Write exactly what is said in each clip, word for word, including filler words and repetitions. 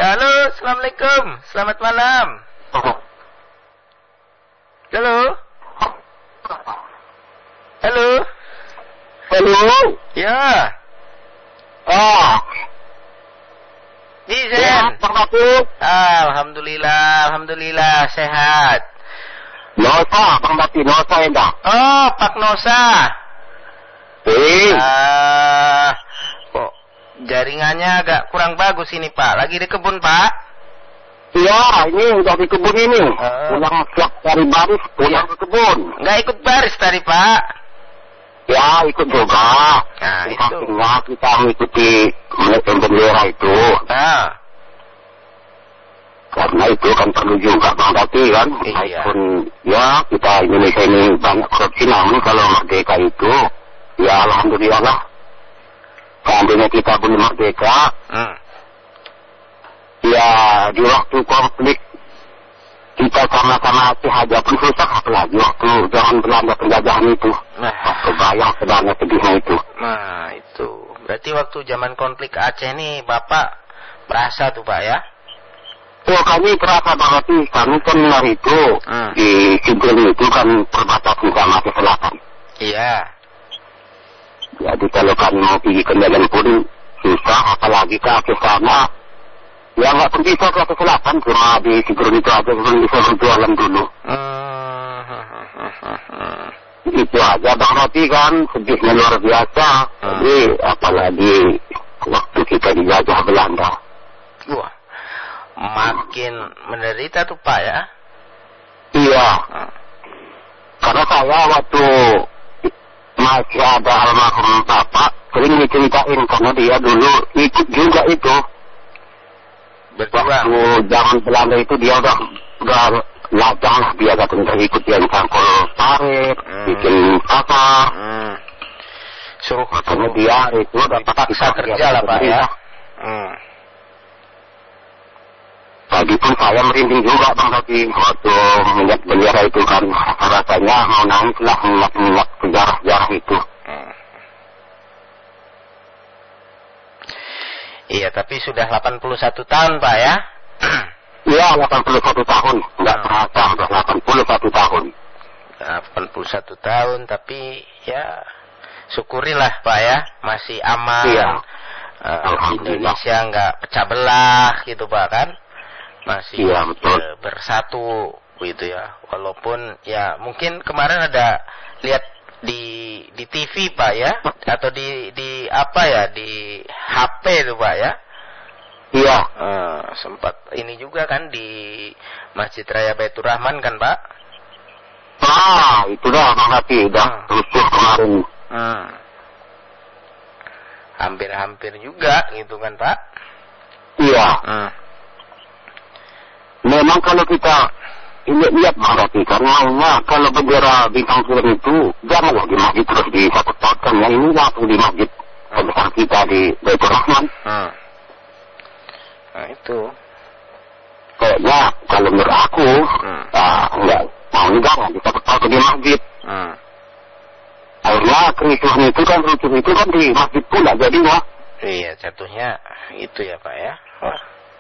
Ya, halo, assalamualaikum, selamat malam. Halo, halo, halo, ya, ah, di Zen. Ah, alhamdulillah, alhamdulillah sehat. Nosa, Bang Bati, Nosa enggak? Oh, Pak Nosa. Eh, Ah, kok jaringannya agak kurang bagus ini Pak. Lagi di kebun Pak? iya, ini udah di kebun ini. Ah. Pulang siap dari baris, pulang ke kebun. Nggak ikut baris tadi Pak? Ya, ikut juga. Nah, itu. Sampingnya kita mengikuti menaikkan bendera itu. Ah, Karena itu kan perlu juga Bang Bati kan. Iya. Walaupun ya kita Indonesia ini banyak korupsi, namun kalau merdeka itu, ya alhamdulillah lah. Seandainya kita belum merdeka, hmm. ya di waktu konflik kita sama-sama Aceh aja pun susah, apalagi waktu zaman Belanda penjajahan itu. Nah. Kebayang sebenarnya sedihnya itu. Nah, itu. Berarti waktu zaman konflik Aceh ini Bapak berasa tuh Pak ya? Oh, kami terasa banget sih, kami kan hari itu Hmm. di Sinteli itu kan perbatasan sama Aceh Selatan. Iya. Jadi kalau kami mau pergi ke Medan pun susah, apalagi ke Aceh sana. Ya nggak pun bisa ke Aceh Selatan, cuma di Sinteli itu aja belum bisa berjualan dulu. Hmm. Itu aja Bang Roti kan, sedihnya luar biasa. Hmm. Jadi apalagi waktu kita dijajah Belanda. Wah, makin menderita tuh Pak ya? Iya, Hmm. karena saya waktu masih ada almarhum bapak sering diceritain karena dia dulu ikut juga itu. Berjuang. Waktu zaman Belanda itu dia udah udah lajang lah, dia katanya ikut yang cangkul parit, Hmm. bikin pasar. Hmm. Suruh Makanya dia itu dapat paksa kerja lah Pak ya? Hmm. Tadi pun saya merinding juga Bang Tati waktu melihat bendera itu kan, rasanya mau nangis lah mengingat-ingat sejarah-sejarah itu. Hmm. Iya, tapi sudah delapan puluh satu tahun Pak ya? Iya, delapan puluh satu tahun, nggak Hmm. terasa udah delapan puluh satu tahun. delapan puluh satu tahun, tapi ya syukurilah Pak ya, masih aman. Iya. Eh, Alhamdulillah. Indonesia nggak pecah belah gitu Pak kan? Masih Iya, betul. eh, bersatu gitu ya. Walaupun ya mungkin kemarin ada lihat di di T V Pak ya, atau di di apa ya, di H P tuh Pak ya. Iya, Eh, sempat ini juga kan di Masjid Raya Baitur Rahman kan Pak? nah itu dah Bang Tati, udah Hmm. rusuh kemarin. Hmm. Hampir-hampir juga gitu kan Pak? Iya, Hmm. memang kalau kita lihat Bang Tati, karena ya, kalau bendera bintang film itu janganlah di masjid terus disangkut-pautkan, yang ini langsung di masjid terbesar kita di Baitur Rahman. Hmm. Nah itu. Kayaknya kalau menurut aku, Hmm. ah, enggak mau jangan disangkut-pautkan di masjid. Hmm. Akhirnya kericuhan itu kan rusuh itu kan di masjid pula jadinya. Iya, jatuhnya itu ya Pak ya. Wah.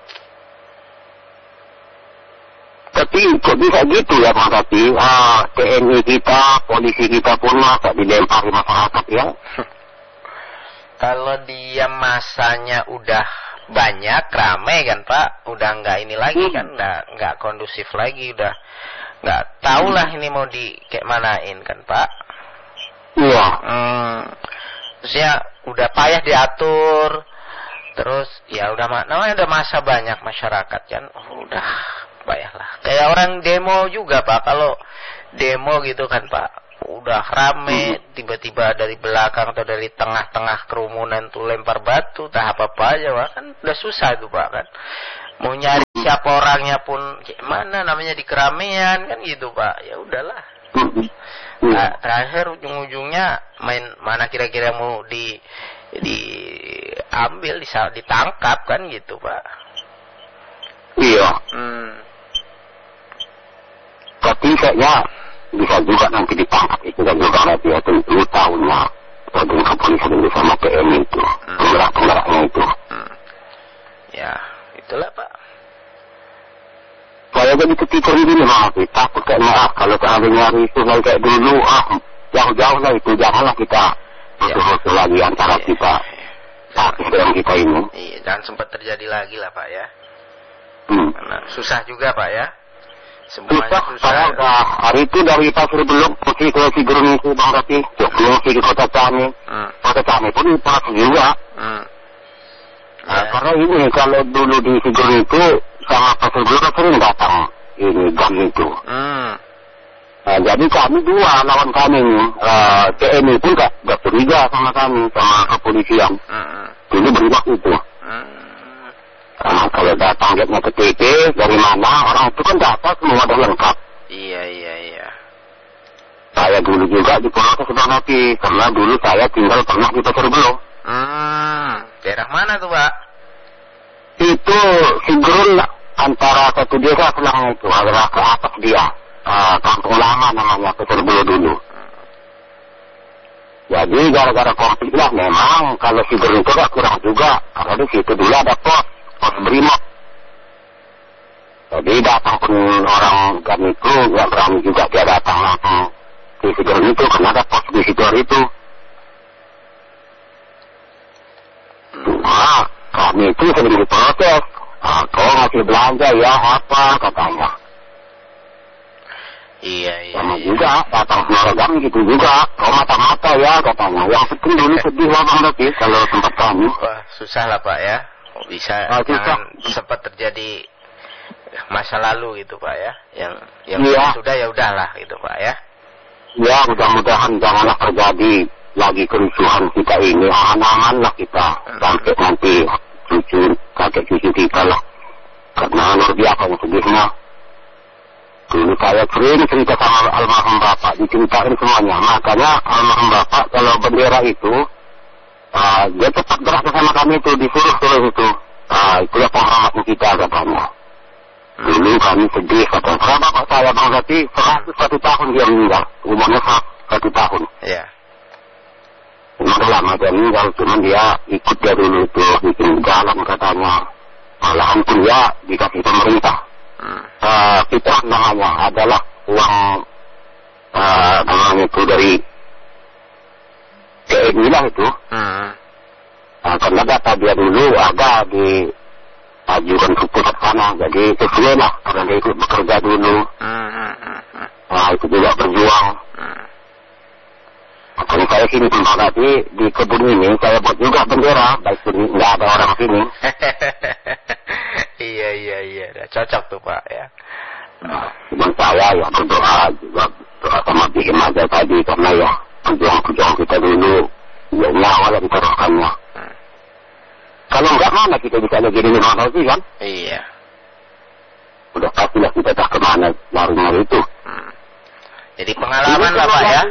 Tapi kok bisa gitu ya Bang Tati? Ah, T N I kita, polisi kita pun masa dilempari masyarakat ya. Kalau dia masanya udah banyak, rame kan Pak, udah nggak ini lagi kan, nggak nggak kondusif lagi, udah nggak tahu lah ini mau di kayak manain kan Pak. Iya. Hmm. Terus ya udah payah diatur, terus ya udah ma- namanya udah masa banyak masyarakat kan, oh, udah payah lah. Kayak orang demo juga Pak, kalau demo gitu kan Pak, udah rame, tiba-tiba dari belakang atau dari tengah-tengah kerumunan tuh lempar batu, tahap apa aja Pak, kan udah susah tuh Pak kan. Mau nyari siapa orangnya pun mana namanya di keramaian kan gitu Pak. Ya udahlah. Nah, terakhir ujung-ujungnya main mana kira-kira mau di diambil, ditangkap kan gitu Pak. Iya. Hmm. Tapi kayaknya bisa juga nanti ditangkap itu dan juga nanti ya tentu tahunnya dengan kepolisian bersama T N I itu, penggerak-penggeraknya itu. Hmm. Ya, itulah Pak. Saya jadi kepikir gini, maaf, takut kayak maaf kalau seandainya itu nggak kayak dulu, ah jauh-jauh lah itu, janganlah kita musuh-musuh ya. Lagi antara ya. Kita saat sedang kita ini. Iya, jangan sempat terjadi lagi lah Pak ya. Hmm. Karena susah juga Pak ya. Semuanya susah. susah. Saya udah hari itu dari Pasir Belum pergi ke Sigerung itu Bang Rati, pergi ke Kota Cani. Hmm. Kota Cani pun pas juga. Hmm. Nah, ya. Karena ini kalau dulu di Sigerung itu sama Pasir Belum sering datang ini gam itu. Hmm. Nah, jadi kami dua lawan kami nih, uh, T N I pun gak, gak curiga sama kami, sama kepolisian. Hmm. Dulu beribak itu. Hmm. Nah, kalau datang lihatnya ke T P dari mana, orang itu kan data semua udah lengkap. Iya, iya, iya. Saya dulu juga di Purwokerto sudah nanti, karena dulu saya tinggal pernah di Pasir Belum. Hmm, daerah mana tuh Pak? Itu Sigerun antara satu desa selang itu, adalah ke atas dia. Uh, kampung lama namanya Pasir Belum dulu. Hmm. Jadi gara-gara konflik lah memang kalau Sigerun itu gak kurang juga, karena di situ dulu ada pos. Pos Brimob. Jadi datang pun orang kami itu nggak berani juga dia datang langsung di Sigerun itu karena ada pos di Sigerun itu. Nah, kami itu sering diprotes. Ah, kau ngasih belanja ya apa katanya. Iya iya. Sama iya. juga datang semua gitu juga. Kau mata-mata ya katanya. Yang penting dulu sedih lah Bang Rati kalau tempat kami. Wah susah lah Pak ya. Bisa oh, jangan sempat terjadi masa lalu gitu Pak ya, yang yang ya. Sudah ya udahlah gitu Pak ya. Ya mudah-mudahan janganlah terjadi lagi kerusuhan kita ini, aman-aman lah kita hmm. sampai nanti cucu kakek cucu kita lah, karena luar biasa yang sedihnya. Dulu saya sering cerita sama almarhum bapak, diceritain semuanya, makanya almarhum bapak kalau bendera itu Uh, dia cepat gerak sama kami itu, disuruh-suruh itu. Uh, itulah penghormatan kita katanya. Hmm. Dulu kami sedih katanya. Karena bapak saya Bang Rati seratus satu tahun dia meninggal. Umurnya satu tahun. Iya. Yeah. Udah lama dia meninggal, cuman dia ikut dia dulu itu bikin jalan katanya. Malahan pun dia dikasih pemerintah. Hmm. Uh, fitrah namanya adalah uang uh, namanya itu dari T N I lah itu. Hmm. Nah, karena data dia dulu ada di ajukan ke pusat sana, jadi sesuai lah karena dia ikut bekerja dulu. Hmm. Hmm. Nah itu juga berjuang. Hmm. Makanya saya sini pun nanti di kebun ini saya buat juga bendera, baik pun nggak ada orang sini. Iya iya iya, udah cocok tuh Pak ya. Nah, cuma saya ya berdoa juga doa sama bikin aja tadi karena ya perjuangan-perjuangan kita dulu ya nyawa lah ditaruhkannya. Hmm. Kalau enggak mana kita bisa lagi di mana sih kan? Iya. Udah pastilah kita tak kemana lari-lari itu. Hmm. Jadi pengalaman lah Pak ya.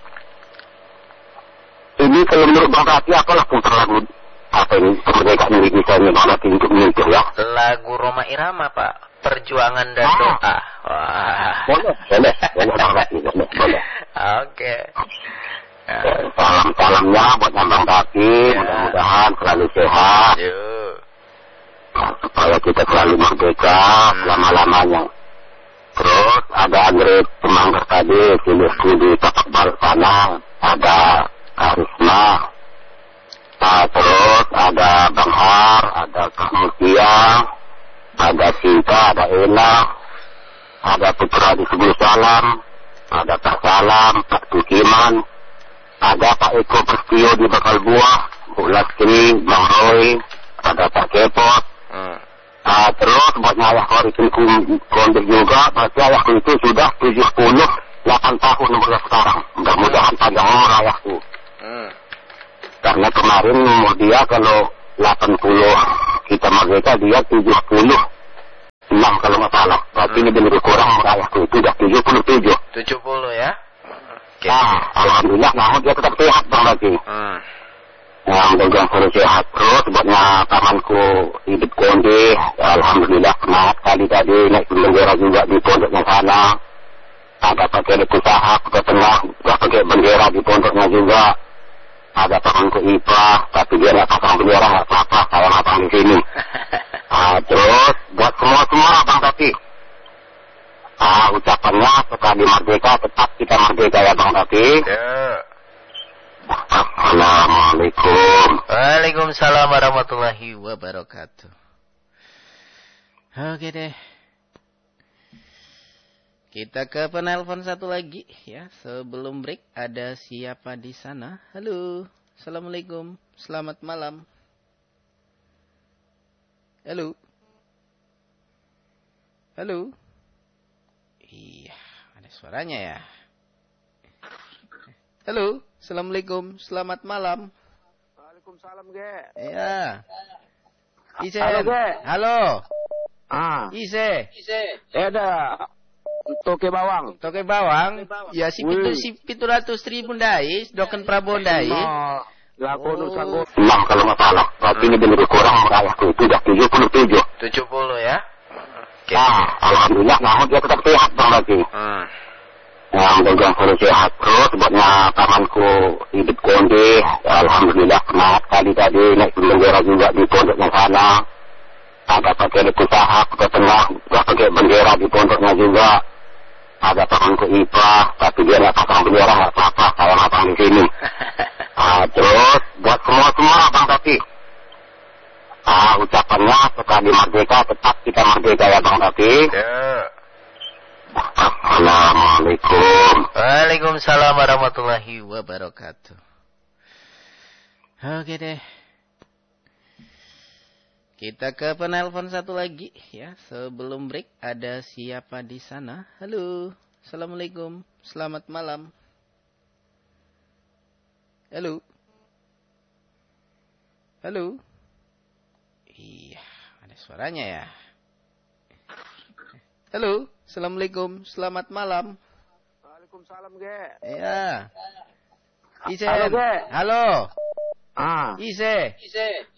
Ini kalau menurut Bang Rati apalah putar lagu apa ini kemerdekaan Indonesia ini Bang Rati untuk menyentuh ya? Lagu Roma Irama Pak. Perjuangan dan ah. doa. Wah. Boleh, boleh, boleh Bang Rati, boleh, boleh. Oke. Ya. Salam-salamnya buat Bang Rati, ya. Mudah-mudahan selalu sehat. Nah, supaya kita selalu merdeka hmm. selama-lamanya. Terus ada Andre Semanggar tadi, Silesku di Tapak Barat sana, ada Karisma, nah, terus ada Bang Har, ada Kak Mutia, ada Cinta, ada Ena, ada Putra di Sebelah Salam, ada Pak Salam, Pak Tukiman, ada Pak Eko Pestio di Bakal Buah, Bu Laskri, Bang Roy, ada Pak Kepot. Hmm. Nah, terus buat ayah Korikin Kondek juga, berarti ayahku itu sudah tujuh puluh delapan tahun umur sekarang. Mudah-mudahan panjang umur ayahku. Hmm. Karena kemarin umur dia kalau delapan puluh kita merdeka, dia tujuh puluh enam kalau nggak salah. Berarti hmm. lebih lebih kurang umur ayahku itu sudah tujuh puluh tujuh. tujuh puluh ya? Okay. Nah, alhamdulillah, nah dia tetap sehat Bang Rati. Hmm. Nah, mudah-mudahan selalu sehat. Terus buatnya pamanku hidup konde, alhamdulillah semangat kali tadi naik bendera juga di pondoknya sana. Ada pakai usaha ke tengah, juga pakai bendera di pondoknya juga. Ada pamanku I P A, tapi dia nggak pasang bendera nggak apa-apa, saya pasang di sini. Nah, terus sekali merdeka, tetap kita merdeka ya Bang Taufik. Ya. Assalamualaikum. Waalaikumsalam warahmatullahi wabarakatuh. Oke deh. Kita ke penelpon satu lagi ya. Sebelum break ada siapa di sana? Halo. Assalamualaikum. Selamat malam. Halo. Halo. Iya, ada suaranya ya. Halo. Assalamualaikum. Selamat malam. Waalaikumsalam, Ge. Iya. Ise. Halo, Ge. Halo. Ah, Ise. ada toke bawang. Toke bawang. Ya si pitu si pitu ratus ribu dai, doken Prabowo dai. Laku oh. Sanggup. Enam kalau nggak salah. Tapi ini lebih kurang ayahku itu udah tujuh puluh tujuh. Tujuh puluh ya. Okay. Nah, alhamdulillah, namun dia tetap sehat Bang lagi. Hmm. Yang pegang selalu sehat terus, sebabnya pamanku hidup konde. Alhamdulillah, semangat kali tadi naik bendera juga di pondoknya sana. Ada pakai di usaha ke tengah, ada pakai bendera di pondoknya juga. Ada pamanku I P A, tapi dia nggak pasang bendera nggak apa-apa, saya pasang di sini. Nah, terus buat semua-semua Bang Tati. Ah, ucapannya sekali merdeka, tetap kita merdeka ya Bang Tati. Ya. Assalamualaikum. Waalaikumsalam warahmatullahi wabarakatuh. Oke deh. Kita ke penelpon satu lagi ya. Sebelum break ada siapa di sana? Halo. Assalamualaikum. Selamat malam. Halo. Halo. Iya, ada suaranya ya. Halo. Assalamualaikum, selamat malam. Waalaikumsalam, Ge. Iya. Ise. Halo, Ge. Halo. Ah. Ise. Ise.